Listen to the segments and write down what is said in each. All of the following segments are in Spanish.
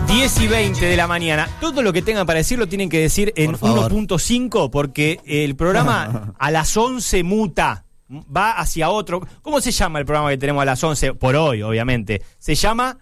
10:20 de la mañana. Todo lo que tengan para decir lo tienen que decir en 1.5 porque el programa a las 11 muta. Va hacia otro. ¿Cómo se llama el programa que tenemos a las 11? Por hoy, obviamente. Se llama...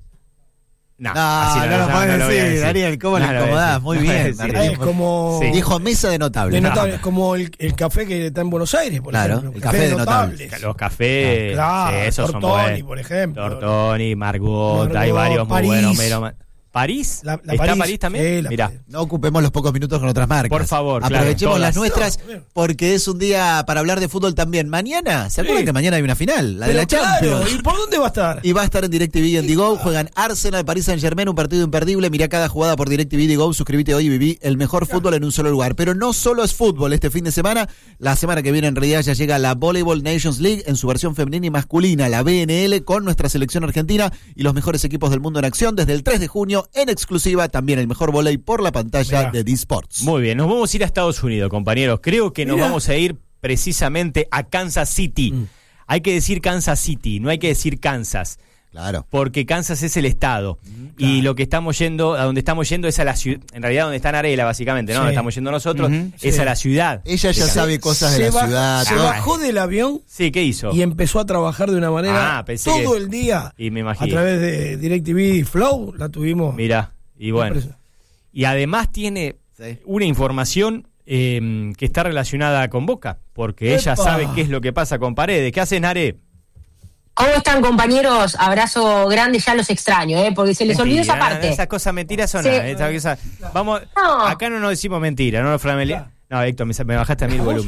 No lo puedes decir, Daniel, ¿cómo lo acomodás? Muy bien, Daniel. Es como... Sí. Dijo mesa de notables. Es como el café que está en Buenos Aires, por ejemplo. El café de notables. Los cafés, claro, sí, esos Tortoni, son buenos. por ejemplo. Tortoni, Margot, hay varios París. muy buenos. ¿París? ¿Está París también? Sí, Mirá. No ocupemos los pocos minutos con otras marcas. Por favor, aprovechemos claro, las nuestras porque es un día para hablar de fútbol también. Mañana, ¿se acuerdan que mañana hay una final? La de la Champions. ¿Y por dónde va a estar? Y va a estar en DirecTV y en Digo. Juegan Arsenal, Paris Saint-Germain, un partido imperdible. Mirá cada jugada por DirecTV y Digo. Suscríbete hoy y viví el mejor fútbol en un solo lugar. Pero no solo es fútbol este fin de semana. La semana que viene en realidad ya llega la Volleyball Nations League en su versión femenina y masculina, la BNL, con nuestra selección argentina y los mejores equipos del mundo en acción desde el 3 de junio en exclusiva. También el mejor volei por la pantalla de D-Sports. Muy bien, nos vamos a ir a Estados Unidos, compañeros. Creo que nos vamos a ir precisamente a Kansas City. Hay que decir Kansas City, no hay que decir Kansas. Claro. Porque Kansas es el estado. Y lo que estamos yendo, a donde estamos yendo es a la ciudad. En realidad, donde está Narela, básicamente, ¿no? Donde estamos yendo nosotros, es a la ciudad. Ella ya sabe cosas de la ciudad. Se bajó del avión. Sí, ¿qué hizo? Y empezó a trabajar de una manera todo el día. Y me imagino. A través de DirecTV Flow, la tuvimos. Mirá, y bueno. Y además tiene una información que está relacionada con Boca, porque ella sabe qué es lo que pasa con Paredes. ¿Qué haces, Nare? ¿Cómo están, compañeros? Abrazo grande, ya los extraño, porque se les olvidó esa parte. Esas cosas mentiras son nada. Vamos, acá no nos decimos mentiras, ¿no, Franelia? No, Héctor, me bajaste a mí el volumen.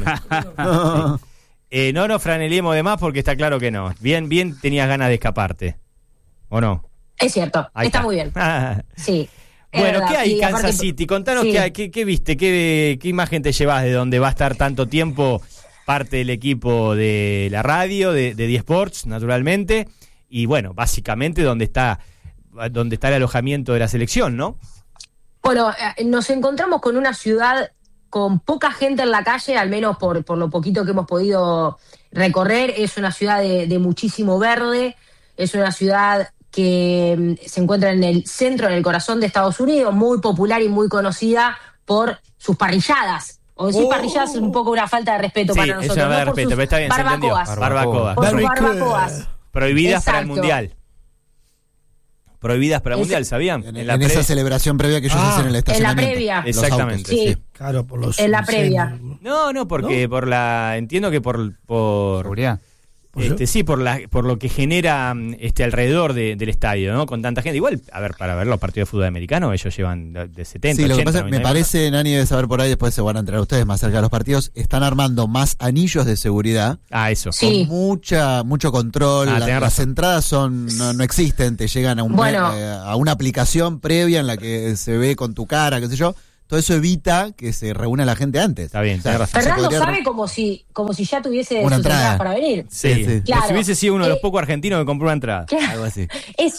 No nos franeliemos de más porque está claro que no. Bien tenías ganas de escaparte, ¿o no? Es cierto, está muy bien. Sí. Bueno, ¿qué hay Kansas City? Contanos qué viste, qué imagen te llevas de donde va a estar tanto tiempo parte del equipo de la radio, de D-Sports, naturalmente, y bueno, básicamente donde está el alojamiento de la selección, ¿no? Bueno, nos encontramos con una ciudad con poca gente en la calle, al menos por lo poquito que hemos podido recorrer. Es una ciudad de muchísimo verde, es una ciudad que se encuentra en el centro, en el corazón de Estados Unidos, muy popular y muy conocida por sus parrilladas. O decir parrilladas es un poco una falta de respeto para nosotros. Eso no es respeto, pero está bien, barbacoas. Se entendió. Barbacoas. Por sus barbacoas. Prohibidas para el Mundial. Prohibidas para el Mundial, ¿sabían? En esa celebración previa que ellos hacen en el estacionamiento. En la previa. Exactamente. Sí. Claro, por los... En la previa. No, porque entiendo que por seguridad. Sí, por lo que genera alrededor del estadio, ¿no? Con tanta gente. Igual, a ver, para ver los partidos de fútbol americano, ellos llevan de 70, sí, 80. Lo que pasa, me parece, Nani debe saber por ahí, después se van a enterar ustedes más cerca de los partidos, están armando más anillos de seguridad. Eso. Sí. Con mucho control. Las entradas no existen, te llegan a una aplicación previa en la que se ve con tu cara, qué sé yo. Todo eso evita que se reúna la gente antes. Está bien, tenés razón. Fernando sabe como si ya tuviese sus entradas para venir. Sí. Claro. Si hubiese sido uno de los pocos argentinos que compró una entrada. Claro. Algo así. Es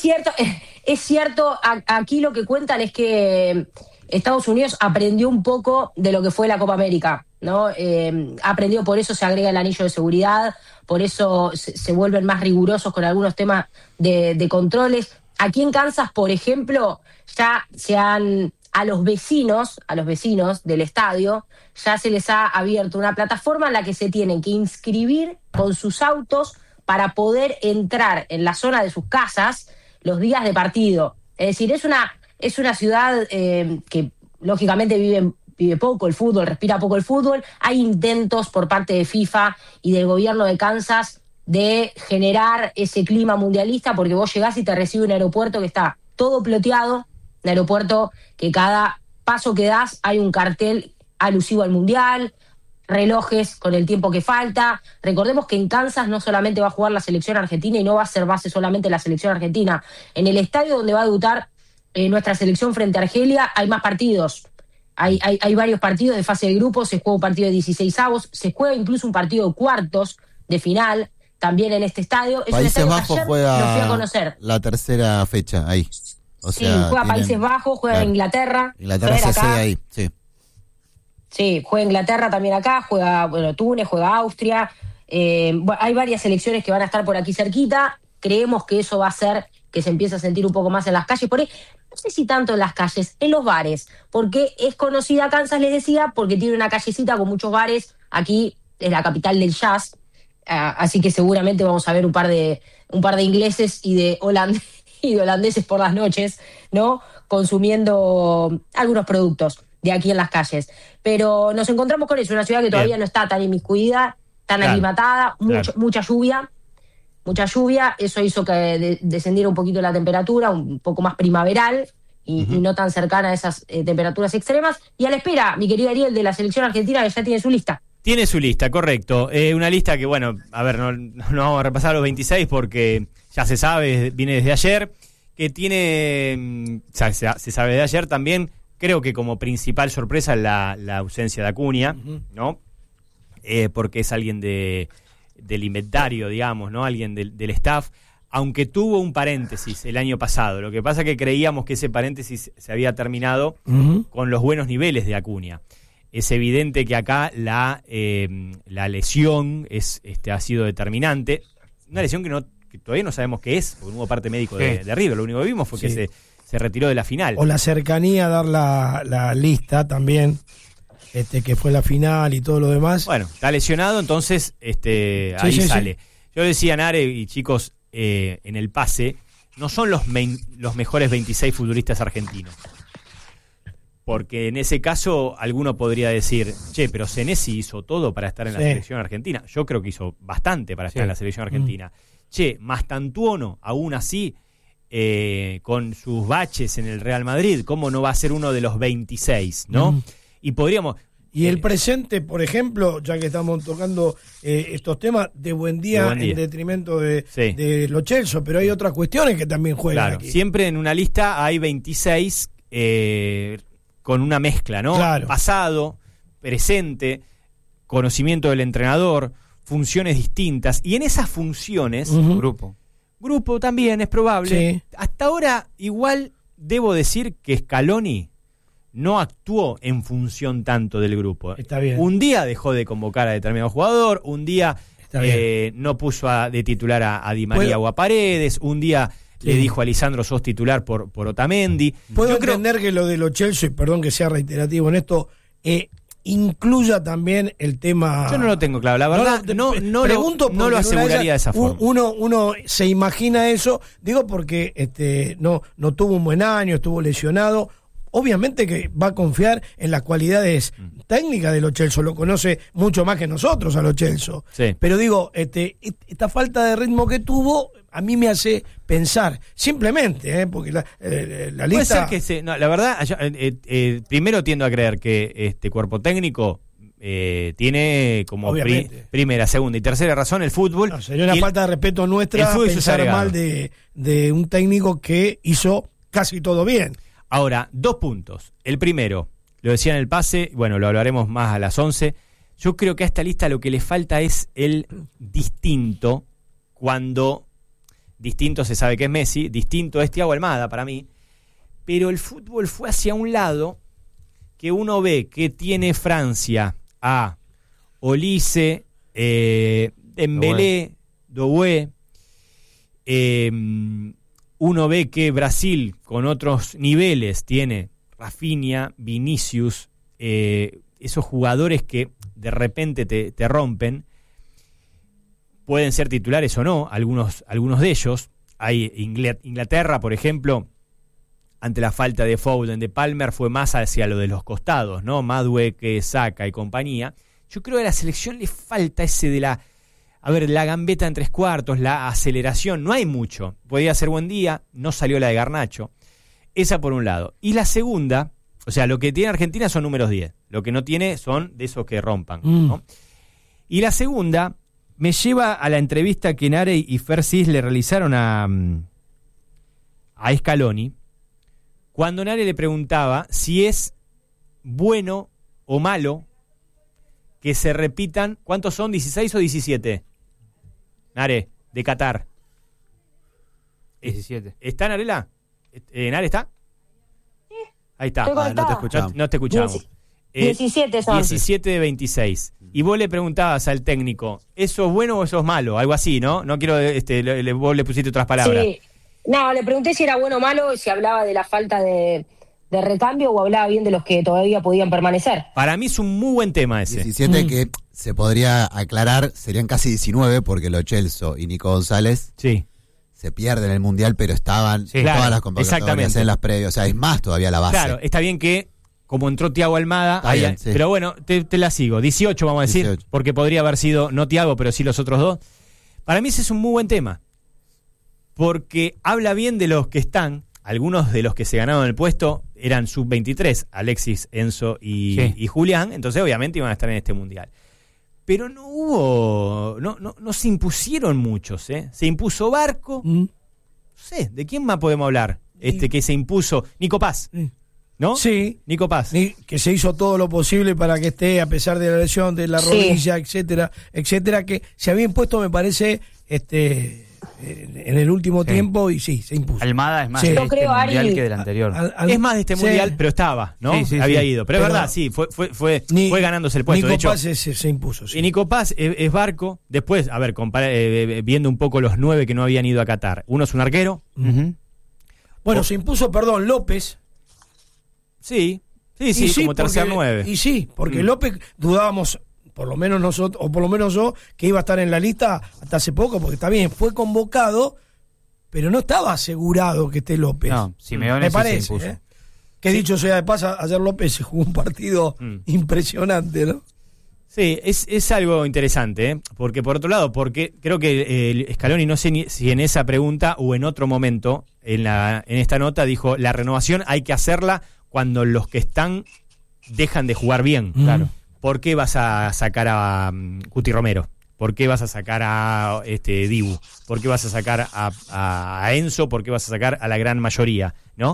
cierto, aquí lo que cuentan es que Estados Unidos aprendió un poco de lo que fue la Copa América, ¿no? Aprendió, por eso se agrega el anillo de seguridad, por eso se vuelven más rigurosos con algunos temas de controles. Aquí en Kansas, por ejemplo, ya a los vecinos del estadio, ya se les ha abierto una plataforma en la que se tienen que inscribir con sus autos para poder entrar en la zona de sus casas los días de partido. Es decir, es una ciudad que lógicamente vive poco el fútbol, respira poco el fútbol. Hay intentos por parte de FIFA y del gobierno de Kansas de generar ese clima mundialista, porque vos llegás y te recibe un aeropuerto que está todo ploteado, un aeropuerto que cada paso que das hay un cartel alusivo al Mundial, relojes con el tiempo que falta. Recordemos que en Kansas no solamente va a jugar la selección argentina y no va a ser base solamente la selección argentina. En el estadio donde va a debutar nuestra selección frente a Argelia hay más partidos. Hay varios partidos de fase de grupos, se juega un partido de 16avos, se juega incluso un partido de cuartos de final también en este estadio. Es Países un estadio Bajos que ayer juega lo fui a conocer. La tercera fecha ahí. Juega Países Bajos, juega Inglaterra. Inglaterra se sigue ahí, sí. Sí, juega Inglaterra también acá, juega Túnez, juega Austria. Hay varias selecciones que van a estar por aquí cerquita. Creemos que eso va a ser que se empieza a sentir un poco más en las calles, por ahí, no sé si tanto en las calles, en los bares, porque es conocida Kansas, les decía, porque tiene una callecita con muchos bares. Aquí es la capital del jazz, así que seguramente vamos a ver un par de ingleses y de holandeses por las noches, ¿no? Consumiendo algunos productos de aquí en las calles. Pero nos encontramos con eso, una ciudad que todavía no está tan inmiscuida, tan aclimatada, mucha lluvia, eso hizo que descendiera un poquito la temperatura, un poco más primaveral y no tan cercana a esas temperaturas extremas. Y a la espera, mi querido Ariel, de la selección argentina, que ya tiene su lista. Tiene su lista, correcto. Una lista que, bueno, a ver, no vamos a repasar los 26 porque ya se sabe, viene desde ayer, que tiene, se sabe de ayer también, creo que como principal sorpresa la ausencia de Acuña, ¿no? Porque es alguien del inventario, digamos, ¿no? Alguien del staff, aunque tuvo un paréntesis el año pasado. Lo que pasa es que creíamos que ese paréntesis se había terminado con los buenos niveles de Acuña. Es evidente que acá la lesión ha sido determinante. Una lesión que todavía no sabemos qué es, porque no hubo parte médico de River. Lo único que vimos fue que se retiró de la final. O la cercanía a dar la lista también, que fue la final y todo lo demás. Bueno, está lesionado, entonces ahí sale. Yo decía, Nare y chicos, en el pase, no son los mejores 26 futbolistas argentinos. Porque en ese caso alguno podría decir, pero Senesi hizo todo para estar en la selección argentina. Yo creo que hizo bastante para estar en la selección argentina. Mastantuono, aún así, con sus baches en el Real Madrid, ¿cómo no va a ser uno de los 26, no? Y podríamos... Y el presente, por ejemplo, ya que estamos tocando estos temas, de Buendía en detrimento de Lo Celso, pero hay otras cuestiones que también juegan aquí. Siempre en una lista hay 26 con una mezcla, ¿no? Claro. Pasado, presente, conocimiento del entrenador, funciones distintas. Y en esas funciones... Grupo también es probable. Sí. Hasta ahora, igual, debo decir que Scaloni no actuó en función tanto del grupo. Está bien. Un día dejó de convocar a determinado jugador, un día no puso de titular a Di María o a Paredes, un día le dijo a Lisandro sos titular por Otamendi. Puedo entender que lo de Lo Celso, y perdón que sea reiterativo en esto, incluya también el tema... Yo no lo tengo claro, la verdad no lo aseguraría de esa forma. Uno se imagina eso, digo porque no tuvo un buen año, estuvo lesionado. Obviamente que va a confiar en las cualidades técnicas de Lo Celso, lo conoce mucho más que nosotros a Lo Celso. Sí. Pero digo, esta falta de ritmo que tuvo a mí me hace pensar, simplemente, porque la lista... Puede ser que la verdad, primero tiendo a creer que este cuerpo técnico tiene como primera, segunda y tercera razón el fútbol. No, sería una falta de respeto nuestra pensar mal de un técnico que hizo casi todo bien. Ahora, 2 puntos. El primero, lo decía en el pase, bueno, lo hablaremos más a las 11. Yo creo que a esta lista lo que le falta es el distinto, cuando distinto se sabe que es Messi, distinto es Thiago Almada para mí, pero el fútbol fue hacia un lado que uno ve que tiene Francia a Olise, Dembélé, Doué, uno ve que Brasil con otros niveles tiene Rafinha, Vinicius, esos jugadores que de repente te rompen, pueden ser titulares o no, algunos de ellos. Hay Inglaterra, por ejemplo, ante la falta de Foden, de Palmer, fue más hacia lo de los costados, ¿no? Madueke, Saka y compañía. Yo creo que a la selección le falta ese de la gambeta en 3/4, la aceleración, no hay mucho. Podía ser Buendía, no salió la de Garnacho. Esa por un lado. Y la segunda, o sea, lo que tiene Argentina son números 10. Lo que no tiene son de esos que rompan, ¿no? Y la segunda me lleva a la entrevista que Nare y Fer Cis le realizaron a Scaloni, cuando Nare le preguntaba si es bueno o malo que se repitan, ¿cuántos son? ¿16 o 17? Nare, de Qatar. 17. ¿Está Narela? ¿Nare está? Sí. Ahí está. No te escuchamos. No te escuchamos. 17 son. 17 de 26. Y vos le preguntabas al técnico, ¿eso es bueno o eso es malo? Algo así, ¿no? No quiero, vos le pusiste otras palabras. Sí. No, le pregunté si era bueno o malo, si hablaba de la falta de recambio o hablaba bien de los que todavía podían permanecer. Para mí es un muy buen tema ese. 17 que se podría aclarar, serían casi 19 porque Lo Celso y Nico González se pierden el Mundial, pero estaban en todas las convocatorias, en las previas. O sea, es más todavía la base. Claro, está bien que como entró Thiago Almada, sí. Pero bueno, te la sigo. 18 vamos a decir, 18. Porque podría haber sido no Thiago, pero sí los otros dos. Para mí ese es un muy buen tema, porque habla bien de los que están. Algunos de los que se ganaron el puesto eran sub-23, Alexis, Enzo y Julián, entonces obviamente iban a estar en este Mundial. Pero no se impusieron muchos, ¿eh? Se impuso Barco, no sé, ¿de quién más podemos hablar? Que se impuso, Nico Paz, ¿no? Sí. Nico Paz. Que se hizo todo lo posible para que esté, a pesar de la lesión de la rodilla, etcétera, que se había impuesto, me parece, en el último tiempo, y se impuso. Almada es más de este Mundial que del anterior. Es más de este Mundial, pero estaba, ¿no? Había ido. Pero es verdad, sí, fue ganándose el puesto. Nico de hecho, Paz se impuso. Sí. Y Nico Paz es Barco. Después, a ver, viendo un poco los 9 que no habían ido a Qatar. Uno es un arquero. Bueno, se impuso, López. Sí, como tercer 9. Y sí, porque López dudábamos, por lo menos nosotros, o por lo menos yo, que iba a estar en la lista hasta hace poco, porque está bien, fue convocado, pero no estaba asegurado que esté López. No, Simeone me parece, se impuso. Que dicho sea de paso, ayer López se jugó un partido impresionante, ¿no? Sí, es algo interesante, porque por otro lado, porque creo que Scaloni, no sé si en esa pregunta o en otro momento, en esta nota dijo, la renovación hay que hacerla cuando los que están dejan de jugar bien. Claro. ¿Por qué vas a sacar a Cuti Romero? ¿Por qué vas a sacar a Dibu? ¿Por qué vas a sacar a Enzo? ¿Por qué vas a sacar a la gran mayoría? ¿No?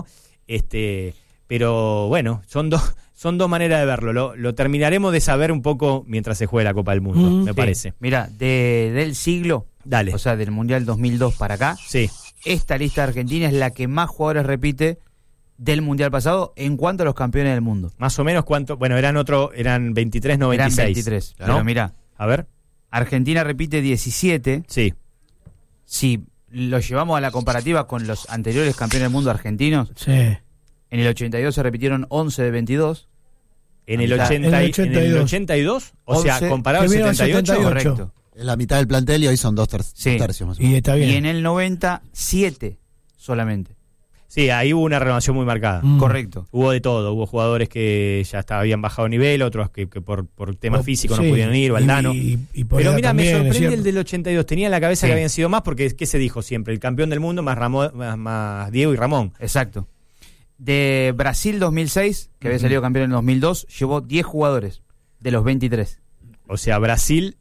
Pero bueno, son dos maneras de verlo. Lo terminaremos de saber un poco mientras se juegue la Copa del Mundo, me parece. Mira, del siglo, dale. O sea, del Mundial 2002 para acá, esta lista de Argentina es la que más jugadores repite del Mundial pasado en cuanto a los campeones del mundo. Más o menos cuánto, bueno, eran 23, no 26. Eran 23, ¿no? Pero mira, a ver. Argentina repite 17. Sí. Si lo llevamos a la comparativa con los anteriores campeones del mundo argentinos, en el 82 se repitieron 11 de 22. En el 82, o sea, comparado al 78, correcto. En la mitad del plantel y hoy son dos tercios más o menos. Y está bien. Y en el 90, 7 solamente. Sí, ahí hubo una renovación muy marcada. Correcto. Hubo de todo. Hubo jugadores que ya habían bajado nivel, otros que por temas físicos no pudieron ir, Valdano. Pero mira, me sorprende el del 82. Tenía en la cabeza que habían sido más, porque ¿qué se dijo siempre? El campeón del mundo más Diego y Ramón. Exacto. De Brasil 2006, que había salido campeón en 2002, llevó 10 jugadores de los 23. O sea, Brasil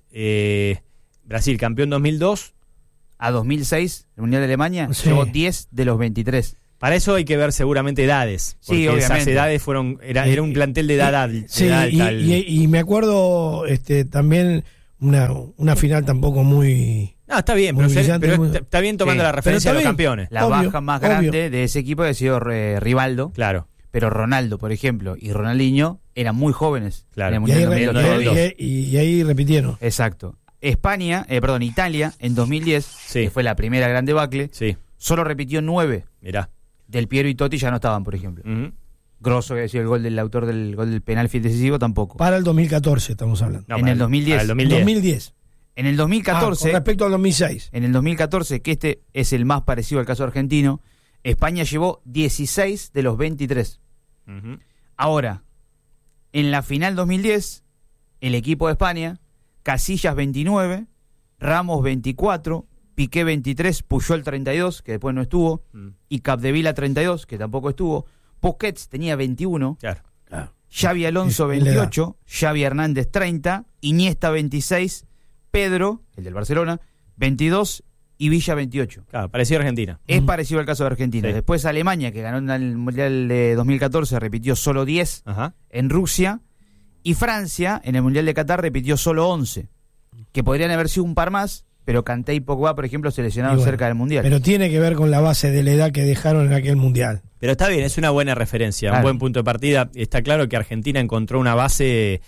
campeón 2002. A 2006, el Mundial de Alemania, llevó 10 de los 23. Para eso hay que ver seguramente edades. Porque esas edades era un plantel de edad alta. Sí, y me acuerdo también una final tampoco muy... No, está bien, pero está bien tomando la referencia de los campeones. La baja más grande de ese equipo ha sido Rivaldo. Claro. Pero Ronaldo, por ejemplo, y Ronaldinho eran muy jóvenes. Claro. Y ahí repitieron. Exacto. Italia, en 2010, que fue la primera gran debacle, solo repitió 9. Mirá. Del Piero y Totti ya no estaban, por ejemplo. Grosso, que había sido el gol del autor del gol del penal decisivo, tampoco. Para el 2014 estamos hablando. En el 2010. 2010. En el 2014. Con respecto al 2006. En el 2014, que este es el más parecido al caso argentino, España llevó 16 de los 23. Ahora, en la final 2010, el equipo de España, Casillas 29, Ramos 24, Piqué 23, Puyol 32, que después no estuvo, y Capdevila 32, que tampoco estuvo. Busquets tenía 21, claro. Xavi Alonso 28, Xavi Hernández 30, Iniesta 26, Pedro, el del Barcelona, 22 y Villa 28. Claro, parecido a Argentina. Es parecido al caso de Argentina. Sí. Después Alemania, que ganó en el Mundial de 2014, repitió solo 10 en Rusia. Y Francia, en el Mundial de Qatar, repitió solo 11. Que podrían haber sido un par más, pero Kanté y Pogba, por ejemplo, se lesionaron cerca del Mundial. Pero tiene que ver con la base de la edad que dejaron en aquel Mundial. Pero está bien, es una buena referencia, un buen punto de partida. Está claro que Argentina encontró una base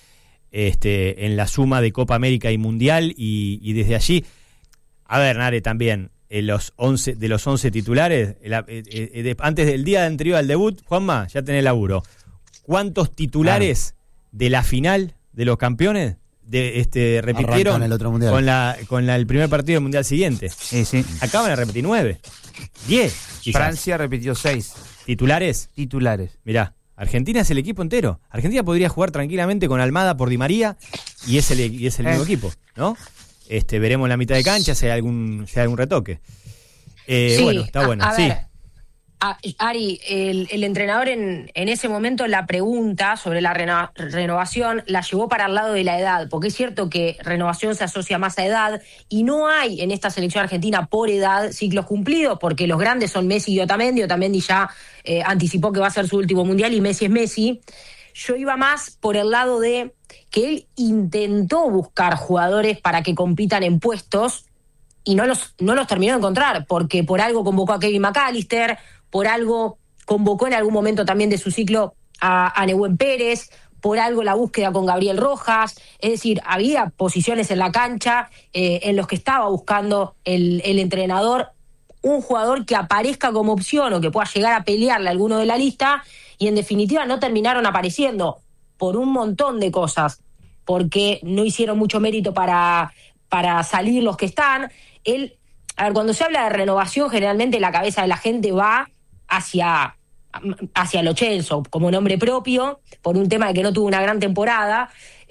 en la suma de Copa América y Mundial, y desde allí... A ver, Nare, también, de los 11 titulares, antes del día anterior al debut, Juanma, ya tenés laburo. ¿Cuántos titulares de la final de los campeones repitieron el otro mundial con el primer partido del mundial siguiente? Sí. Acá van a repetir 9, 10. Quizás. Francia repitió 6 ¿Titulares? Mirá, Argentina es el equipo entero. Argentina podría jugar tranquilamente con Almada por Di María y es el mismo equipo, ¿no? Veremos en la mitad de cancha si hay algún retoque. Sí, bueno, está bueno. A ver, Ari, el entrenador en ese momento la pregunta sobre la renovación la llevó para el lado de la edad, porque es cierto que renovación se asocia más a edad y no hay en esta selección argentina por edad ciclos cumplidos, porque los grandes son Messi y Otamendi. Otamendi ya anticipó que va a ser su último mundial y Messi es Messi. Yo iba más por el lado de que él intentó buscar jugadores para que compitan en puestos y no los terminó de encontrar, porque por algo convocó a Kevin McAllister, por algo convocó en algún momento también de su ciclo a Nehuen Pérez, por algo la búsqueda con Gabriel Rojas. Es decir, había posiciones en la cancha en los que estaba buscando el entrenador un jugador que aparezca como opción o que pueda llegar a pelearle a alguno de la lista, y en definitiva no terminaron apareciendo por un montón de cosas, porque no hicieron mucho mérito para salir los que están. Cuando se habla de renovación, generalmente la cabeza de la gente va hacia Lo Celso como nombre propio, por un tema de que no tuvo una gran temporada,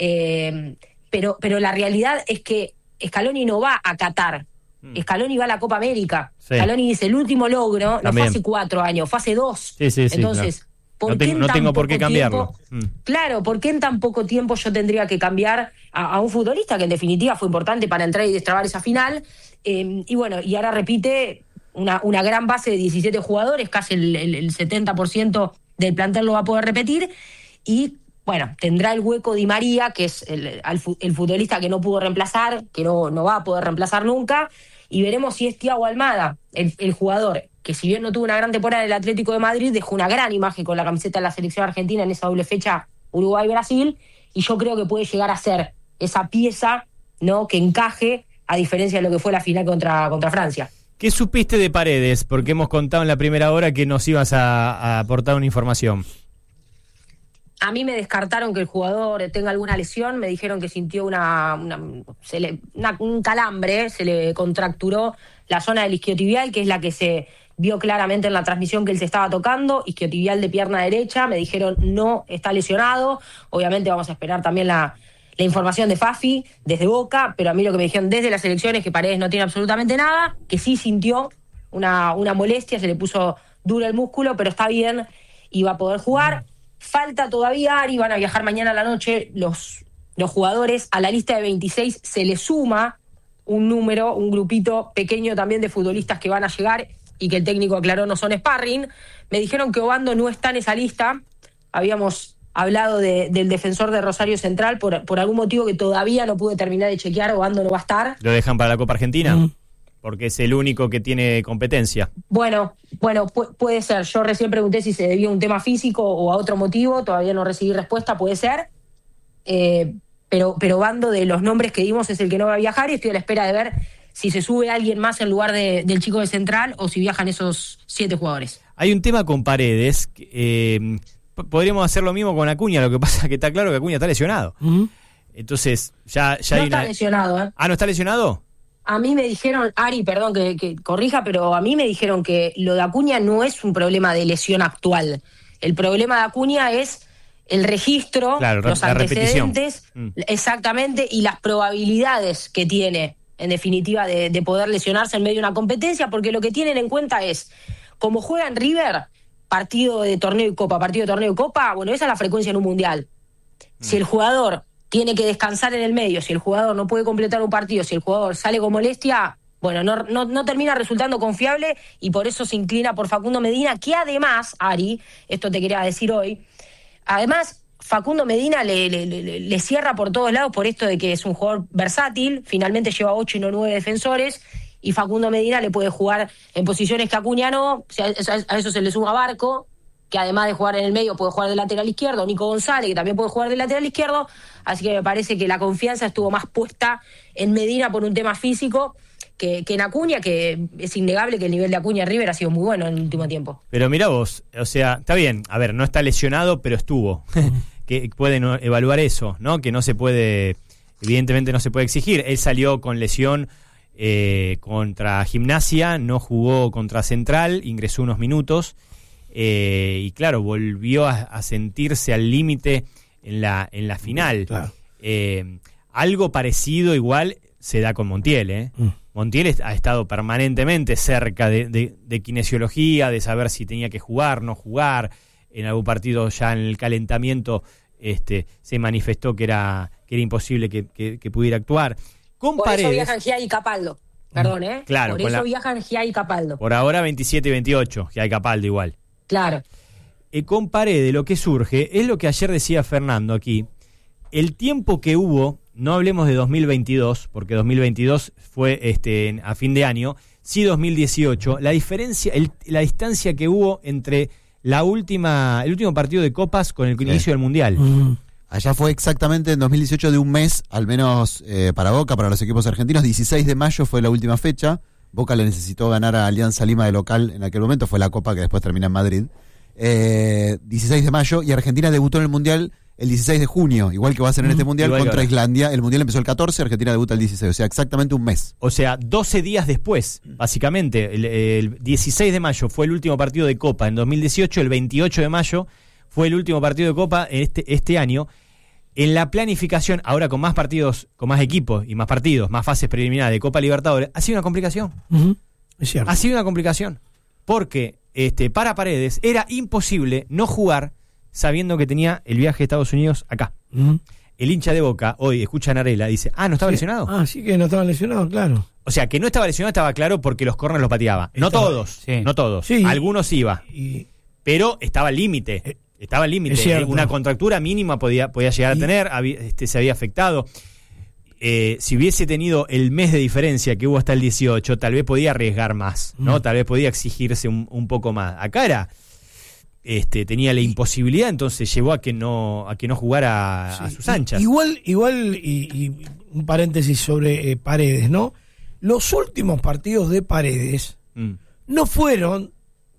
pero la realidad es que Scaloni no va a Qatar, Scaloni va a la Copa América. Sí. Scaloni dice, el último logro no fue hace 4 años, fue hace 2. Sí, entonces, claro. No tengo por qué cambiarlo. Claro, ¿por qué en tan poco tiempo yo tendría que cambiar a un futbolista que en definitiva fue importante para entrar y destrabar esa final? Y bueno, y ahora repite una gran base de 17 jugadores, casi el 70% del plantel lo va a poder repetir, y bueno, tendrá el hueco Di María, que es el futbolista que no pudo reemplazar, que no va a poder reemplazar nunca, y veremos si es Thiago Almada, el jugador que si bien no tuvo una gran temporada en el Atlético de Madrid, dejó una gran imagen con la camiseta de la selección argentina en esa doble fecha Uruguay-Brasil, y yo creo que puede llegar a ser esa pieza, ¿no?, que encaje, a diferencia de lo que fue la final contra Francia. ¿Qué supiste de Paredes? Porque hemos contado en la primera hora que nos ibas a aportar una información. A mí me descartaron que el jugador tenga alguna lesión, me dijeron que sintió un calambre, se le contracturó la zona del isquiotibial, que es la que se vio claramente en la transmisión que él se estaba tocando, isquiotibial de pierna derecha. Me dijeron no está lesionado, obviamente vamos a esperar también la información de Fafi desde Boca, pero a mí lo que me dijeron desde las selecciones es que Paredes no tiene absolutamente nada, que sí sintió una molestia, se le puso duro el músculo, pero está bien y va a poder jugar. Falta todavía, Ari, van a viajar mañana a la noche los jugadores. A la lista de 26 se le suma un grupito pequeño también de futbolistas que van a llegar y que el técnico aclaró no son sparring. Me dijeron que Obando no está en esa lista. Habíamos hablado del defensor de Rosario Central, por algún motivo que todavía no pude terminar de chequear. Obando no va a estar. ¿Lo dejan para la Copa Argentina? Porque es el único que tiene competencia. Bueno, puede ser. Yo recién pregunté si se debió a un tema físico o a otro motivo. Todavía no recibí respuesta, puede ser. Pero Bando, de los nombres que dimos, es el que no va a viajar, y estoy a la espera de ver si se sube alguien más en lugar del chico de Central o si viajan esos 7 jugadores. Hay un tema con Paredes. Podríamos hacer lo mismo con Acuña. Lo que pasa es que está claro que Acuña está lesionado. Entonces, ya no hay está lesionado, ¿eh? ¿Ah, no está lesionado? A mí me dijeron, Ari, perdón que corrija, pero a mí me dijeron que lo de Acuña no es un problema de lesión actual. El problema de Acuña es el registro, claro, los antecedentes, exactamente, y las probabilidades que tiene, en definitiva, de poder lesionarse en medio de una competencia, porque lo que tienen en cuenta es, como juega en River, partido de torneo y copa, bueno, esa es la frecuencia en un mundial. Si el jugador tiene que descansar en el medio, si el jugador no puede completar un partido, si el jugador sale con molestia, bueno, no termina resultando confiable, y por eso se inclina por Facundo Medina, que además, Ari, esto te quería decir hoy, además Facundo Medina le cierra por todos lados por esto de que es un jugador versátil, finalmente lleva 8 y no 9 defensores, y Facundo Medina le puede jugar en posiciones que Acuña no, o sea, a eso se le suma Barco, que además de jugar en el medio puede jugar de lateral izquierdo, Nico González, que también puede jugar de lateral izquierdo, así que me parece que la confianza estuvo más puesta en Medina por un tema físico que en Acuña, que es innegable que el nivel de Acuña en River ha sido muy bueno en el último tiempo. Pero mirá vos, o sea, está bien, a ver, no está lesionado, pero estuvo. Que pueden evaluar eso, ¿no? Que no se puede, evidentemente no se puede exigir. Él salió con lesión contra Gimnasia, no jugó contra Central, ingresó unos minutos y claro, volvió a sentirse al límite en la final. Claro. Algo parecido igual se da con Montiel, Montiel ha estado permanentemente cerca de kinesiología, de saber si tenía que jugar, no jugar. En algún partido ya en el calentamiento se manifestó que era imposible que pudiera actuar. Con Por Paredes, eso viajan Gia y Capaldo. Perdón, Claro, por eso viajan Gia y Capaldo. por ahora 27 y 28, que hay Capaldo igual. Claro. Con Paredes lo que surge es lo que ayer decía Fernando aquí. El tiempo que hubo, no hablemos de 2022, porque 2022 fue a fin de año, sí 2018, la diferencia, la distancia que hubo entre el último partido de Copas con el inicio del Mundial. Allá fue exactamente en 2018 de un mes, al menos para Boca, para los equipos argentinos. 16 de mayo fue la última fecha. Boca le necesitó ganar a Alianza Lima de local en aquel momento. Fue la Copa que después termina en Madrid. 16 de mayo, y Argentina debutó en el Mundial el 16 de junio, igual que va a ser en este Mundial contra Islandia. El Mundial empezó el 14, Argentina debuta el 16, o sea, exactamente un mes. O sea, 12 días después, básicamente. El 16 de mayo fue el último partido de Copa en 2018, el 28 de mayo fue el último partido de Copa este año. En la planificación, ahora con más partidos, con más equipos y más partidos, más fases preliminares de Copa Libertadores, ha sido una complicación. Es cierto. Ha sido una complicación. Porque para Paredes era imposible no jugar sabiendo que tenía el viaje a Estados Unidos acá. El hincha de Boca hoy escucha a Narela, dice, ¿no estaba lesionado? Sí que no estaba lesionado, claro. O sea, que no estaba lesionado estaba claro porque los córneres los pateaba. No todos. Sí. Algunos iba. Pero estaba al límite. Estaba al límite. Una contractura mínima podía llegar a tener. Se había afectado. Si hubiese tenido el mes de diferencia que hubo hasta el 18, tal vez podía arriesgar más, ¿no? Tal vez podía exigirse un poco más. Acá era, tenía la imposibilidad, entonces llevó a que no jugara a sus anchas. Igual y un paréntesis sobre Paredes, ¿no? Los últimos partidos de Paredes no fueron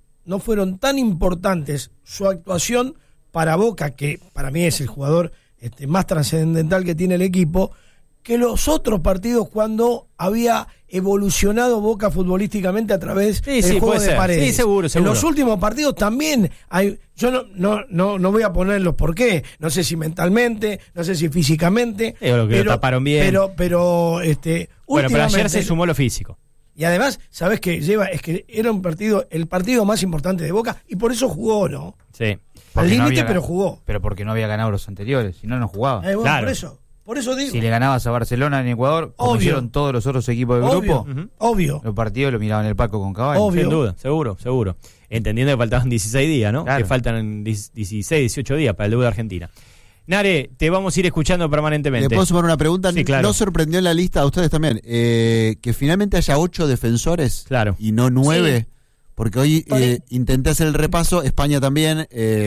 tan importantes su actuación para Boca, que para mí es el jugador más trascendental que tiene el equipo, que los otros partidos cuando había evolucionado Boca futbolísticamente a través del juego de Paredes. Sí, seguro. En los últimos partidos también hay, yo no voy a poner los por qué, no sé si mentalmente, no sé si físicamente, lo taparon bien. Pero pero ayer se sumó lo físico. Y además, ¿sabés qué lleva? Es que era el partido más importante de Boca y por eso jugó, ¿no? Sí. Al límite, pero jugó. Pero porque no había ganado los anteriores, si no jugaba. Bueno, claro. Por eso digo. Si le ganabas a Barcelona en Ecuador, como hicieron todos los otros equipos del grupo, obvio. Los partidos lo miraban el palco con caballo. Obvio. Sin duda, seguro. Entendiendo que faltaban 16 días, ¿no? Claro. Que faltan 16, 18 días para el debut de Argentina. Nare, te vamos a ir escuchando permanentemente. ¿Le puedo sumar una pregunta? Sí, claro. ¿No sorprendió en la lista a ustedes también que finalmente haya 8 defensores y no 9? Sí. Porque hoy intenté hacer el repaso, España también,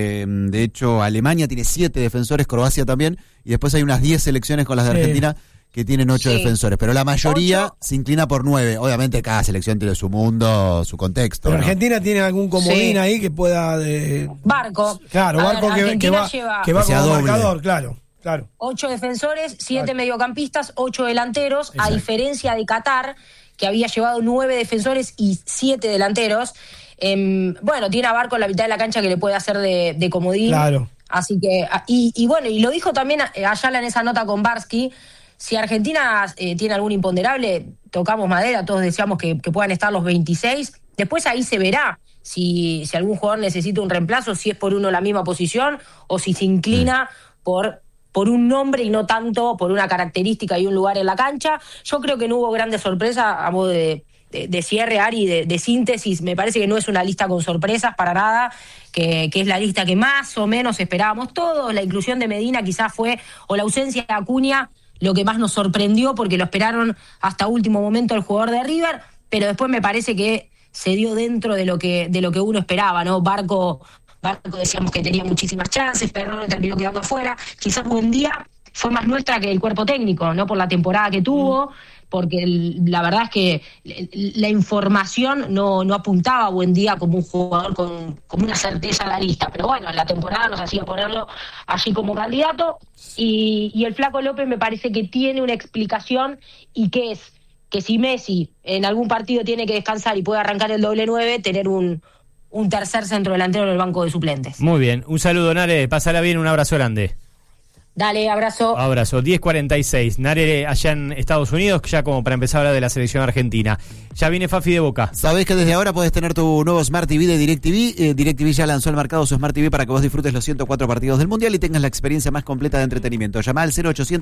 de hecho Alemania tiene 7 defensores, Croacia también, y después hay unas 10 selecciones con las de Argentina que tienen 8 defensores, pero la mayoría se inclina por 9. Obviamente cada selección tiene su mundo, su contexto. Pero ¿no? Argentina tiene algún comodín ahí que pueda... Barco. Claro, Barco que va como marcador, claro. 8 defensores, 7 mediocampistas, 8 delanteros, a diferencia de Qatar, que había llevado 9 defensores y 7 delanteros. Tiene a Barco en la mitad de la cancha que le puede hacer de comodín. Claro. Así que, y lo dijo también Ayala en esa nota con Barsky, si Argentina tiene algún imponderable, tocamos madera, todos deseamos que puedan estar los 26, después ahí se verá si algún jugador necesita un reemplazo, si es por uno la misma posición o si se inclina por un nombre y no tanto por una característica y un lugar en la cancha. Yo creo que no hubo grandes sorpresas a modo de cierre, Ari, de síntesis. Me parece que no es una lista con sorpresas para nada, que es la lista que más o menos esperábamos todos. La inclusión de Medina quizás fue, o la ausencia de Acuña, lo que más nos sorprendió porque lo esperaron hasta último momento el jugador de River, pero después me parece que se dio dentro de lo que uno esperaba, ¿no? Barco decíamos que tenía muchísimas chances, pero no terminó quedando afuera. Quizás Buendía fue más nuestra que el cuerpo técnico, ¿no? Por la temporada que tuvo, porque la verdad es que la información no apuntaba buen día como un jugador con una certeza a la lista, pero bueno, en la temporada nos hacía ponerlo allí como candidato, y el Flaco López me parece que tiene una explicación, y que es que si Messi en algún partido tiene que descansar y puede arrancar el doble 9, tener un tercer centro delantero en el banco de suplentes. Muy bien, un saludo, Nare, pásala bien, un abrazo grande. Dale, abrazo. Abrazo, 10:46. Nare allá en Estados Unidos, ya como para empezar a hablar de la selección argentina. Ya viene Fafi de Boca. Sabés que desde ahora podés tener tu nuevo Smart TV de DirecTV. DirecTV ya lanzó al mercado su Smart TV para que vos disfrutes los 104 partidos del Mundial y tengas la experiencia más completa de entretenimiento. Llama al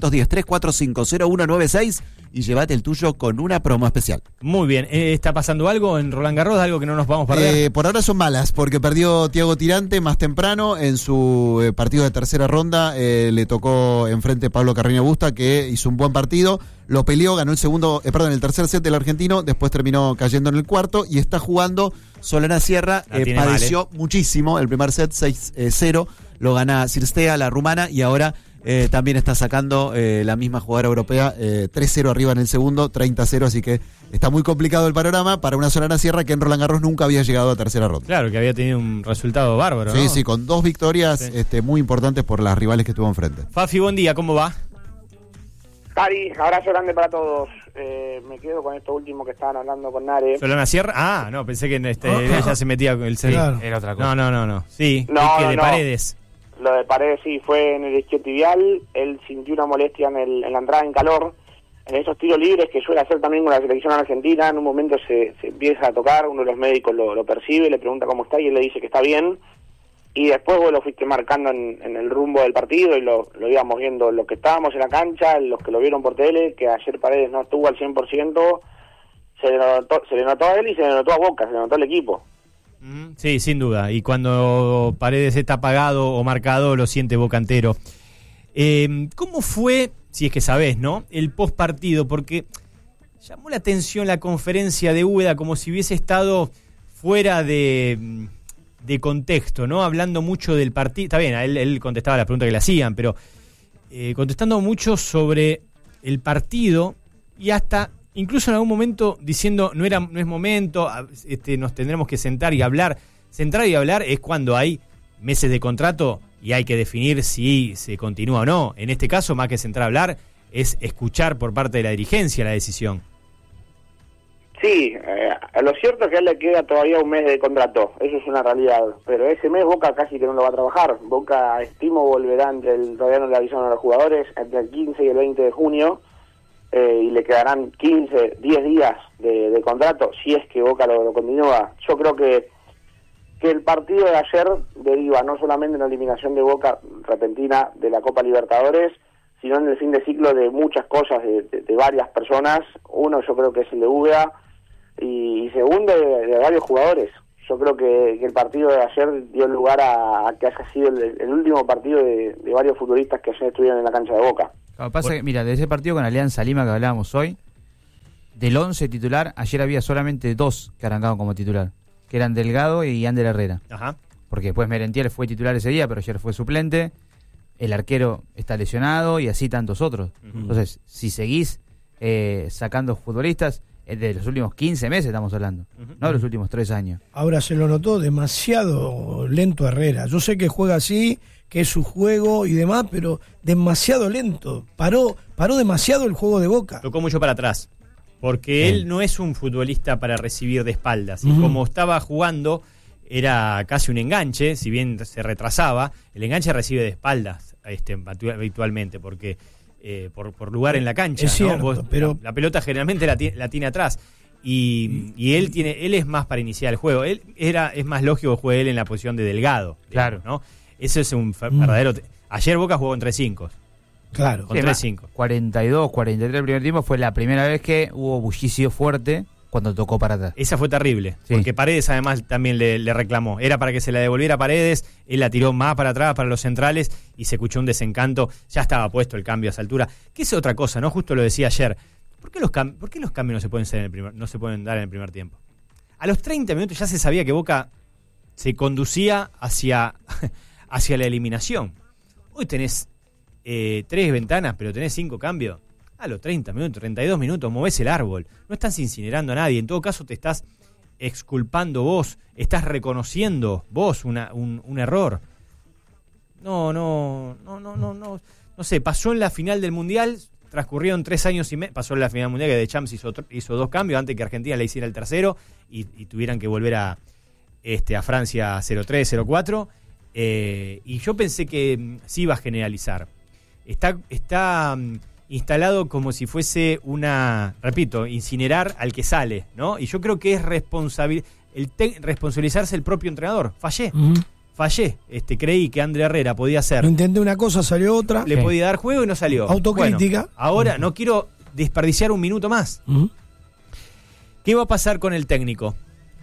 0810-345-0196 y llévate el tuyo con una promo especial. Muy bien, ¿está pasando algo en Roland Garros? ¿Algo que no nos vamos a perder? Por ahora son malas, porque perdió Thiago Tirante más temprano en su partido de tercera ronda. Le tocó enfrente Pablo Carreño Busta, que hizo un buen partido, lo peleó, ganó el tercer set del argentino, después terminó cayendo en el cuarto y está jugando Solana Sierra. Padeció muchísimo el primer set, 6-0, lo gana Cirstea, la rumana, y ahora también está sacando la misma jugadora europea, 3-0 arriba en el segundo, 30-0, así que está muy complicado el panorama para una Solana Sierra que en Roland Garros nunca había llegado a tercera ronda. Claro, que había tenido un resultado bárbaro, ¿no? Sí, con 2 victorias muy importantes por las rivales que tuvo enfrente. Fafi, buen día, ¿cómo va? Cari, abrazo grande para todos. Me quedo con esto último que estaban hablando con Nare. ¿Solana Sierra? Ah, no, pensé que ella se metía con el C. Claro. Era otra cosa. No. Sí, de Paredes. Lo de Paredes sí, fue en el isquiotibial. Él sintió una molestia en la entrada en calor. En esos tiros libres que suele hacer también con la selección argentina, en un momento se empieza a tocar, uno de los médicos lo percibe, le pregunta cómo está y él le dice que está bien. Y después vos lo fuiste marcando en el rumbo del partido y lo íbamos viendo los que estábamos en la cancha, los que lo vieron por tele, que ayer Paredes no estuvo al 100%, se le notó a él y se le notó a Boca, se le notó al equipo. Sí, sin duda. Y cuando Paredes está apagado o marcado, lo siente Boca entero. ¿Cómo fue, si es que sabés, ¿no?, el post partido? Porque llamó la atención la conferencia de Úbeda como si hubiese estado fuera de contexto, ¿no? Hablando mucho del partido. Está bien, él contestaba la pregunta que le hacían, pero contestando mucho sobre el partido y hasta incluso en algún momento diciendo no es momento, nos tendremos que sentar y hablar. Sentar y hablar es cuando hay meses de contrato y hay que definir si se continúa o no. En este caso, más que sentar a hablar, es escuchar por parte de la dirigencia la decisión. Sí, lo cierto es que a él le queda todavía un mes de contrato, eso es una realidad, pero ese mes Boca casi que no lo va a trabajar. Boca, estimo, volverá todavía no le avisaron a los jugadores, entre el 15 y el 20 de junio, y le quedarán 15, 10 días de contrato, si es que Boca lo continúa. Yo creo que el partido de ayer deriva no solamente en la eliminación de Boca repentina de la Copa Libertadores, sino en el fin de ciclo de muchas cosas, de varias personas. Uno yo creo que es el de Úbeda, y segundo de varios jugadores. Yo creo que el partido de ayer dio lugar a que haya sido el último partido de varios futbolistas que ayer estuvieron en la cancha de Boca. Lo que pasa es que, mira, de ese partido con Alianza Lima que hablábamos hoy, del 11 titular, ayer había solamente 2 que arrancaban como titular, que eran Delgado y Ander Herrera. Ajá. Porque después Merentiel fue titular ese día, pero ayer fue suplente. El arquero está lesionado y así tantos otros. Entonces, si seguís sacando futbolistas, de los últimos 15 meses estamos hablando, no de los últimos 3 años. Ahora se lo notó demasiado lento Herrera. Yo sé que juega así, que es su juego y demás, pero demasiado lento. Paró demasiado el juego de Boca. Tocó mucho para atrás, porque él no es un futbolista para recibir de espaldas. Y como estaba jugando, era casi un enganche, si bien se retrasaba, el enganche recibe de espaldas habitualmente, porque por lugar en la cancha, es cierto, ¿no? pero la pelota generalmente la tiene atrás. Y él es más para iniciar el juego. Es más lógico que juegue él en la posición de Delgado. Claro. ¿No? Eso es un verdadero. Ayer Boca jugó con 3-5. claro. Con 3-5. 42, 43 el primer tiempo fue la primera vez que hubo bullicio fuerte cuando tocó para atrás. Esa fue terrible, Sí. porque Paredes además también le reclamó. Era para que se la devolviera a Paredes, él la tiró más para atrás, para los centrales, y se escuchó un desencanto. Ya estaba puesto el cambio a esa altura. Que es otra cosa, ¿no? Justo lo decía ayer. ¿Por qué los cambios no se pueden dar en el primer tiempo? A los 30 minutos ya se sabía que Boca se conducía hacia la eliminación. Hoy tenés 3 ventanas, pero tenés 5 cambios, a los 30 minutos, 32 minutos, movés el árbol. No estás incinerando a nadie. En todo caso, te estás exculpando vos, estás reconociendo vos un error. No sé, pasó en la final del Mundial, transcurrieron 3 años y medio, pasó en la final del Mundial que De Champs hizo 2 cambios antes que Argentina le hiciera el tercero y tuvieran que volver a Francia 0-3, 0-4, y yo pensé que sí iba a generalizar. Está instalado como si fuese repito, incinerar al que sale, ¿no? Y yo creo que es responsabilizarse el propio entrenador. Fallé. Creí que André Herrera podía hacer. Intenté una cosa, salió otra. Le podía dar juego y no salió. Autocrítica. Bueno, ahora no quiero desperdiciar un minuto más. ¿Qué va a pasar con el técnico?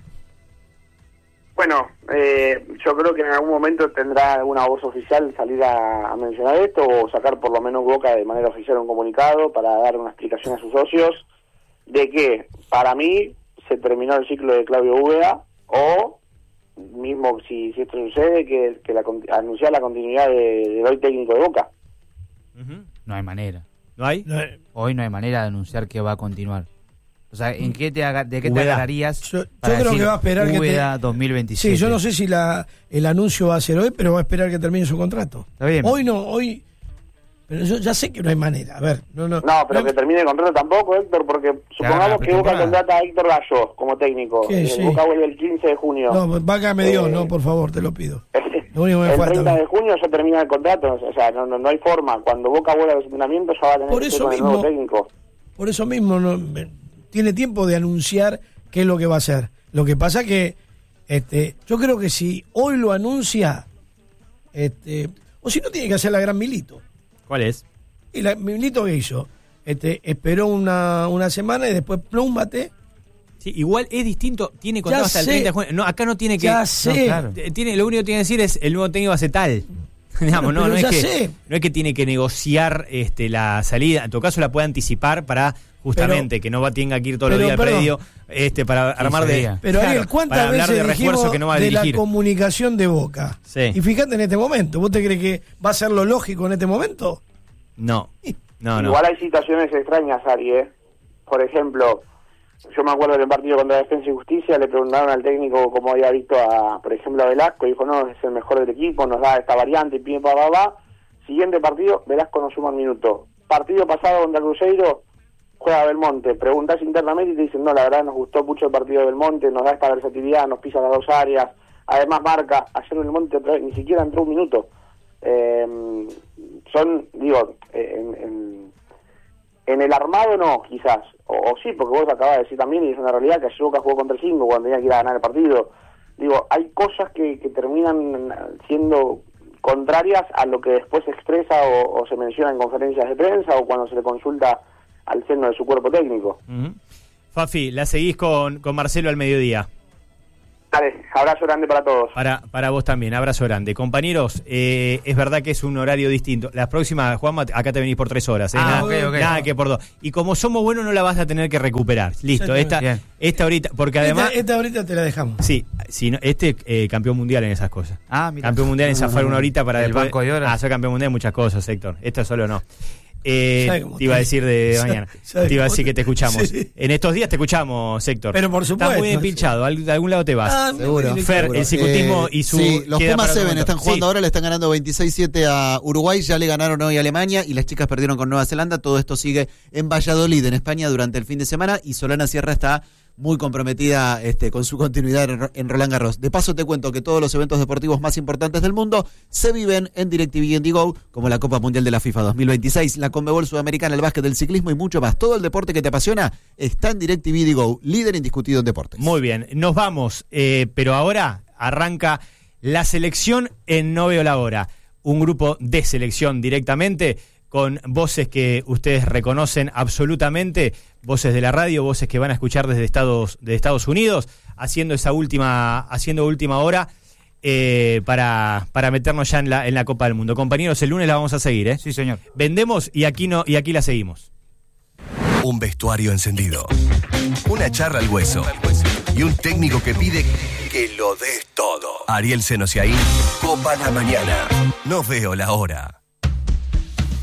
Bueno, yo creo que en algún momento tendrá alguna voz oficial salir a mencionar esto o sacar por lo menos Boca de manera oficial un comunicado para dar una explicación a sus socios de que para mí se terminó el ciclo de Claudio Úbeda o mismo si esto sucede que anunciar la continuidad del hoy técnico de Boca. No hay manera. ¿No hay? Hoy no hay manera de anunciar que va a continuar. O sea, ¿de qué te agarrarías? Yo creo que va a esperar Úbeda 2027. Sí, yo no sé si el anuncio va a ser hoy, pero va a esperar que termine su contrato. Está bien. Hoy. Pero yo ya sé que no hay manera. A ver, no, pero que termine el contrato tampoco, Héctor, porque supongamos que Boca contrata a Héctor Gallo como técnico. Sí. Boca vuelve el 15 de junio. No, Vaca me dio, no, por favor, te lo pido. Lo único que me el falta. 30 de junio ya termina el contrato, o sea, no hay forma. Cuando Boca vuelva a los entrenamientos ya va a tener que ser con el nuevo técnico. Por eso mismo tiene tiempo de anunciar qué es lo que va a hacer. Lo que pasa que yo creo que si hoy lo anuncia, o si no tiene que hacer la gran Milito. ¿Cuál es? Y la Milito que hizo, esperó una semana y después plúmbate. Sí, igual es distinto, tiene contrato hasta el 30 de junio. No, acá no tiene que. Ya sé. Claro. Lo único que tiene que decir es el nuevo técnico hace tal. Digamos, no es que tiene que negociar la salida. En todo caso la puede anticipar para justamente que no tenga que ir todos los días al predio para armar Pero Ariel, ¿cuántas veces de refuerzo que no va a dirigir? La comunicación de Boca? Sí. Y fíjate en este momento, ¿vos te crees que va a ser lo lógico en este momento? No. Igual hay situaciones extrañas, Ari, Por ejemplo, yo me acuerdo del partido contra Defensa y Justicia, le preguntaron al técnico cómo había visto por ejemplo, a Velasco, y dijo, no, es el mejor del equipo, nos da esta variante, y pie, Siguiente partido, Velasco no suma un minuto. Partido pasado contra Cruzeiro, juega Belmonte. Preguntás internamente y te dicen, no, la verdad nos gustó mucho el partido de Belmonte, nos da esta versatilidad, nos pisa las 2 áreas, además marca. Ayer Belmonte otra vez, ni siquiera entró un minuto. En el armado no, quizás, o sí, porque vos acabas de decir también, y es una realidad que ayer Boca jugó contra el 5 cuando tenía que ir a ganar el partido. Hay cosas que terminan siendo contrarias a lo que después se expresa o se menciona en conferencias de prensa o cuando se le consulta al seno de su cuerpo técnico. Fafi, la seguís con Marcelo al mediodía. Dale, abrazo grande para todos. Para vos también, abrazo grande. Compañeros, es verdad que es un horario distinto. Las próximas, Juanma, acá te venís por 3 horas. Nada que por 2. Y como somos buenos no la vas a tener que recuperar. Listo, esta ahorita, porque además... Esta ahorita te la dejamos. Sí, campeón mundial en esas cosas. Mira. Campeón mundial en zafar una horita para el banco de horas. Soy campeón mundial en muchas cosas, Héctor. Esto solo no. Te iba a decir de mañana. Te iba a decir que te escuchamos. Sí. En estos días te escuchamos, Héctor. Pero por supuesto. Estás muy bien pinchado. De algún lado te vas. Seguro. Fer, el ciclismo y su. Sí, los Pumas Seven están jugando ahora, le están ganando 26-7 a Uruguay. Ya le ganaron hoy a Alemania y las chicas perdieron con Nueva Zelanda. Todo esto sigue en Valladolid, en España, durante el fin de semana. Y Solana Sierra está muy comprometida con su continuidad en Roland Garros. De paso te cuento que todos los eventos deportivos más importantes del mundo se viven en DirecTV y en Digo, como la Copa Mundial de la FIFA 2026, la Conmebol Sudamericana, el básquet, el ciclismo y mucho más. Todo el deporte que te apasiona está en DirecTV y Digo, líder indiscutido en deportes. Muy bien, nos vamos, pero ahora arranca la selección en No Veo la Hora, un grupo de selección directamente con voces que ustedes reconocen absolutamente, voces de la radio, voces que van a escuchar desde Estados Unidos, haciendo última hora para meternos ya en la Copa del Mundo. Compañeros, el lunes la vamos a seguir, Sí, señor. Vendemos y aquí la seguimos. Un vestuario encendido, una charla al hueso y un técnico que pide que lo des todo. Ariel Senosiaín, Copa la Mañana. No veo la hora.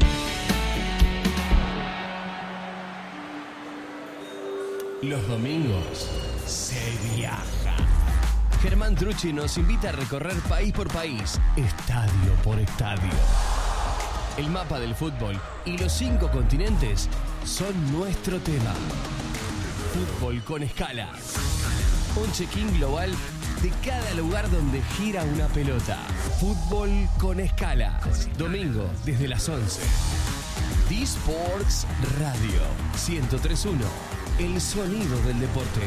Los domingos se viaja. Germán Trucci nos invita a recorrer país por país, estadio por estadio. El mapa del fútbol y los 5 continentes son nuestro tema. Fútbol con escala. Un check-in global de cada lugar donde gira una pelota. Fútbol con escalas. Domingo desde las 11. D-Sports Radio 103.1. El sonido del deporte.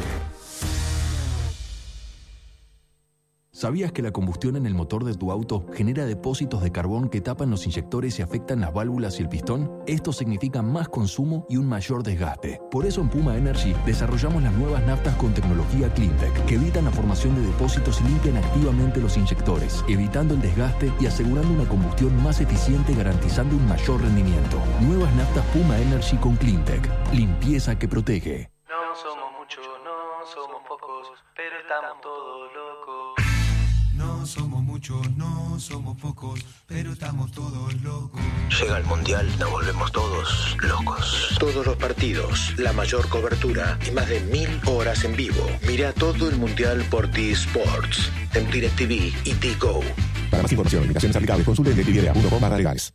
¿Sabías que la combustión en el motor de tu auto genera depósitos de carbón que tapan los inyectores y afectan las válvulas y el pistón? Esto significa más consumo y un mayor desgaste. Por eso en Puma Energy desarrollamos las nuevas naftas con tecnología CleanTech que evitan la formación de depósitos y limpian activamente los inyectores, evitando el desgaste y asegurando una combustión más eficiente, garantizando un mayor rendimiento. Nuevas naftas Puma Energy con CleanTech. Limpieza que protege. No somos muchos, no somos pocos, pero estamos todos locos. No somos muchos, no somos pocos, pero estamos todos locos. Llega el Mundial, nos volvemos todos locos. Todos los partidos, la mayor cobertura y más de 1000 horas en vivo. Mira todo el Mundial por T-Sports, en DirecTV y T-Go. Para más información y limitaciones aplicables, consulte en DirecTV.com/legales.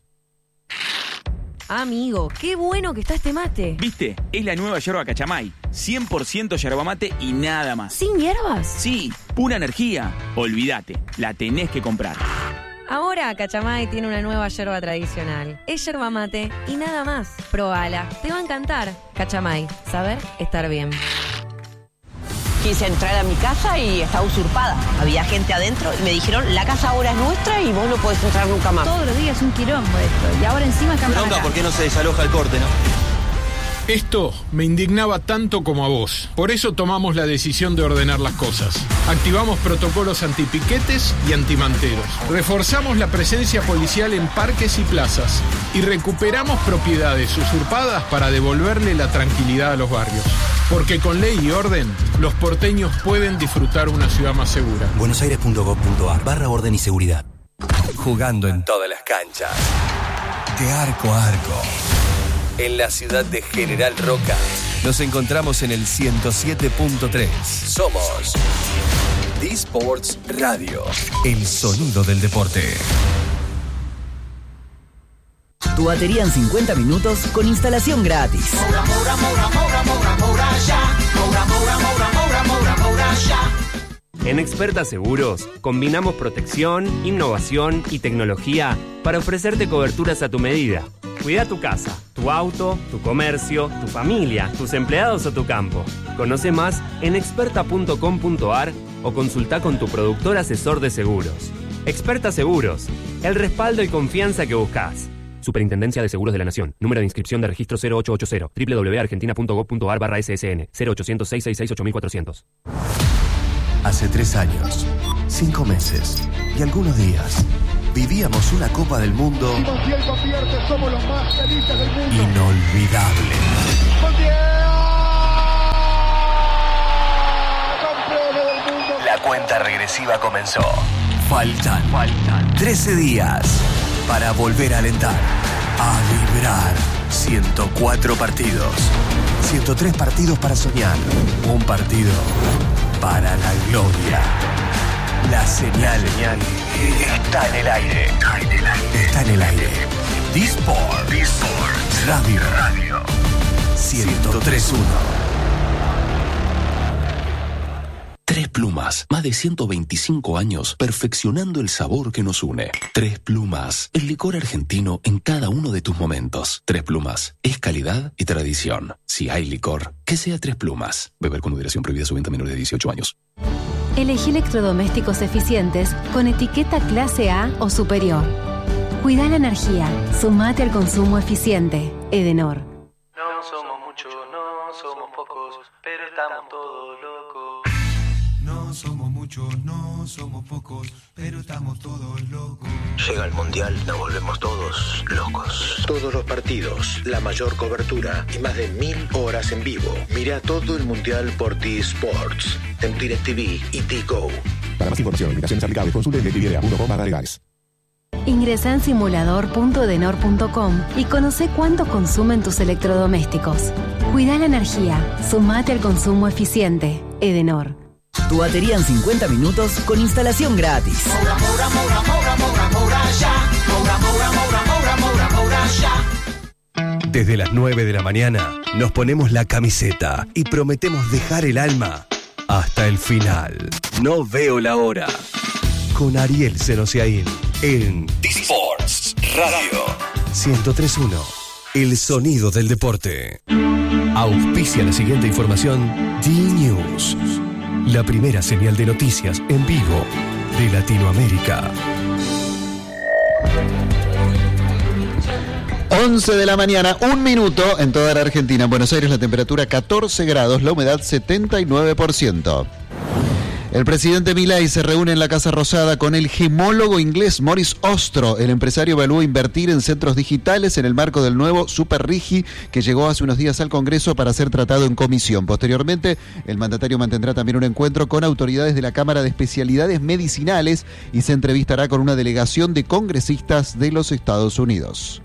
Amigo, qué bueno que está este mate. ¿Viste? Es la nueva yerba Cachamay. 100% yerba mate y nada más. ¿Sin hierbas? Sí, pura energía. Olvídate, la tenés que comprar. Ahora Cachamay tiene una nueva yerba tradicional. Es yerba mate y nada más. Probala, te va a encantar. Cachamay, saber estar bien. Quise entrar a mi casa y estaba usurpada. Había gente adentro y me dijeron, la casa ahora es nuestra y vos no podés entrar nunca más. Todos los días un quilombo esto. Y ahora encima acá. Bronca, ¿por qué no se desaloja el corte, no? Esto me indignaba tanto como a vos. Por eso tomamos la decisión de ordenar las cosas. Activamos protocolos antipiquetes y antimanteros. Reforzamos la presencia policial en parques y plazas. Y recuperamos propiedades usurpadas para devolverle la tranquilidad a los barrios. Porque con ley y orden, los porteños pueden disfrutar una ciudad más segura. buenosaires.gov.ar/orden y seguridad. Jugando en todas las canchas. De arco a arco. En la ciudad de General Roca. Nos encontramos en el 107.3. Somos D-Sports Radio. El sonido del deporte. Tu batería en 50 minutos con instalación gratis. En Experta Seguros combinamos protección, innovación y tecnología para ofrecerte coberturas a tu medida. Cuida tu casa, tu auto, tu comercio, tu familia, tus empleados o tu campo. Conoce más en experta.com.ar o consulta con tu productor asesor de seguros. Experta Seguros, el respaldo y confianza que buscas. Superintendencia de Seguros de la Nación. Número de inscripción de registro 0880. www.argentina.gov.ar/SSN. 0800-666-8400. Hace 3 años, 5 meses y algunos días, vivíamos una Copa del Mundo inolvidable. La cuenta regresiva comenzó. Faltan 13 días para volver a alentar, a vibrar. 104 partidos, 103 partidos para soñar, un partido para la gloria. La señal está en el aire. Está en el aire. D-Sports Radio 103.1. Tres Plumas, más de 125 años perfeccionando el sabor que nos une. Tres Plumas, el licor argentino en cada uno de tus momentos. Tres Plumas, es calidad y tradición. Si hay licor, que sea Tres Plumas. Beber con moderación, prohibida su venta a menores de 18 años. Elegí electrodomésticos eficientes con etiqueta clase A o superior. Cuida la energía, sumate al consumo eficiente. Edenor. No somos muchos, no somos pocos, pero estamos todos locos. No somos muchos, no somos pocos, pero estamos todos locos. Llega el Mundial, nos volvemos todos locos. Todos los partidos, la mayor cobertura y más de 1000 horas en vivo. Mira todo el Mundial por T-Sports, en DirecTV y T-Go. Para más información y limitaciones aplicables, consulte en DirecTV.com/legales. Ingresa en simulador.edenor.com y conoce cuánto consumen tus electrodomésticos. Cuida la energía. Sumate al consumo eficiente. Edenor. Tu batería en 50 minutos con instalación gratis. Desde las 9 de la mañana nos ponemos la camiseta y prometemos dejar el alma hasta el final. No veo la hora. Con Ariel Senosiaín en D-Sports Radio 103.1. El sonido del deporte. Auspicia la siguiente información D-News. La primera señal de noticias en vivo de Latinoamérica. 11 de la mañana, 1 minuto en toda la Argentina. En Buenos Aires la temperatura 14 grados, la humedad 79%. El presidente Milei se reúne en la Casa Rosada con el gemólogo inglés Maurice Ostro. El empresario evalúa invertir en centros digitales en el marco del nuevo Super Rigi que llegó hace unos días al Congreso para ser tratado en comisión. Posteriormente, el mandatario mantendrá también un encuentro con autoridades de la Cámara de Especialidades Medicinales y se entrevistará con una delegación de congresistas de los Estados Unidos.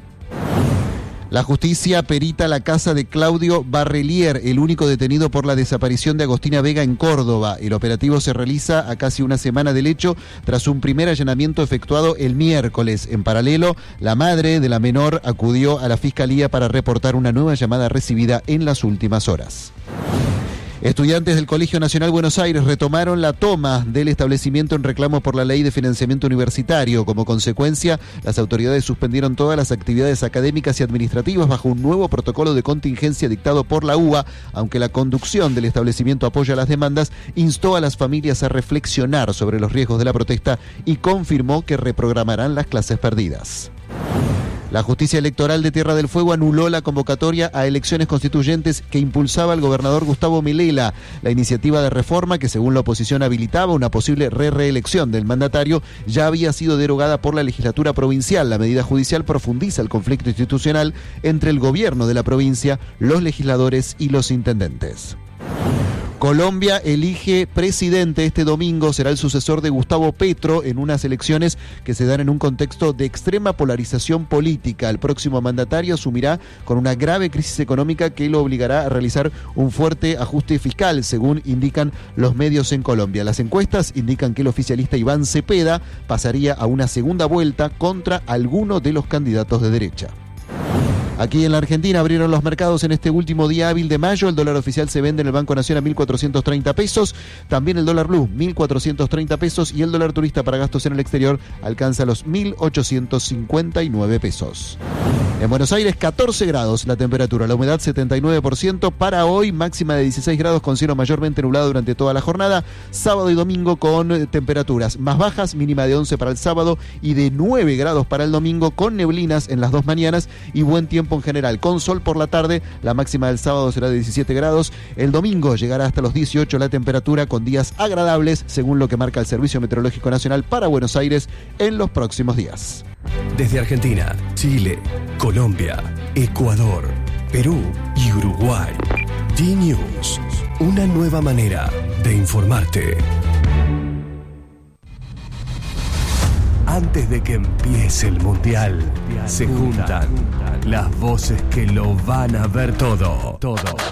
La justicia perita la casa de Claudio Barrelier, el único detenido por la desaparición de Agostina Vega en Córdoba. El operativo se realiza a casi una semana del hecho, tras un primer allanamiento efectuado el miércoles. En paralelo, la madre de la menor acudió a la fiscalía para reportar una nueva llamada recibida en las últimas horas. Estudiantes del Colegio Nacional Buenos Aires retomaron la toma del establecimiento en reclamo por la Ley de Financiamiento Universitario. Como consecuencia, las autoridades suspendieron todas las actividades académicas y administrativas bajo un nuevo protocolo de contingencia dictado por la UBA, aunque la conducción del establecimiento apoya las demandas, instó a las familias a reflexionar sobre los riesgos de la protesta y confirmó que reprogramarán las clases perdidas. La justicia electoral de Tierra del Fuego anuló la convocatoria a elecciones constituyentes que impulsaba el gobernador Gustavo Milei. La iniciativa de reforma, que según la oposición habilitaba una posible reelección del mandatario, ya había sido derogada por la legislatura provincial. La medida judicial profundiza el conflicto institucional entre el gobierno de la provincia, los legisladores y los intendentes. Colombia elige presidente este domingo, será el sucesor de Gustavo Petro en unas elecciones que se dan en un contexto de extrema polarización política. El próximo mandatario asumirá con una grave crisis económica que lo obligará a realizar un fuerte ajuste fiscal, según indican los medios en Colombia. Las encuestas indican que el oficialista Iván Cepeda pasaría a una segunda vuelta contra alguno de los candidatos de derecha. Aquí en la Argentina abrieron los mercados en este último día hábil de mayo. El dólar oficial se vende en el Banco Nación a 1.430 pesos. También el dólar blue, 1.430 pesos. Y el dólar turista para gastos en el exterior alcanza los 1.859 pesos. En Buenos Aires, 14 grados la temperatura, la humedad 79%. Para hoy, máxima de 16 grados con cielo mayormente nublado durante toda la jornada. Sábado y domingo con temperaturas más bajas, mínima de 11 para el sábado y de 9 grados para el domingo, con neblinas en las dos mañanas y buen tiempo en general, con sol por la tarde. La máxima del sábado será de 17 grados. El domingo llegará hasta los 18 la temperatura, con días agradables, según lo que marca el Servicio Meteorológico Nacional para Buenos Aires en los próximos días. Desde Argentina, Chile, Colombia, Ecuador, Perú y Uruguay. D-News, una nueva manera de informarte. Antes de que empiece el Mundial, se juntan las voces que lo van a ver todo.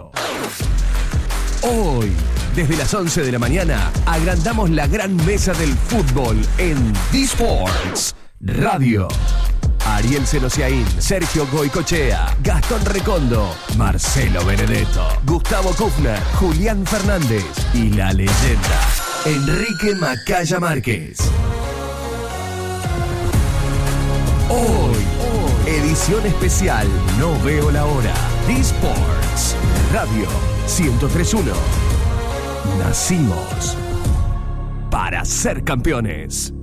Hoy, desde las 11 de la mañana, agrandamos la gran mesa del fútbol en D-Sports Radio. Ariel Senosiaín, Sergio Goicochea, Gastón Recondo, Marcelo Benedetto, Gustavo Kufner, Julián Fernández y la leyenda Enrique Macaya Márquez. Hoy, edición especial No Veo la Hora. D-Sports Radio 103.1. Nacimos para ser campeones.